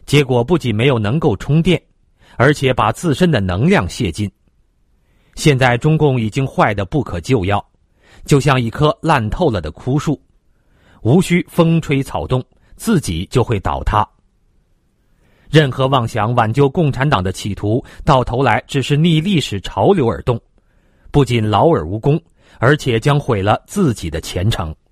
结果不仅没有能够充电，而且把自身的能量泄尽。现在中共已经坏得不可救药，就像一棵烂透了的枯树，无需风吹草动，自己就会倒塌。任何妄想挽救共产党的企图，到头来只是逆历史潮流而动，不仅劳而无功，而且将毁了自己的前程。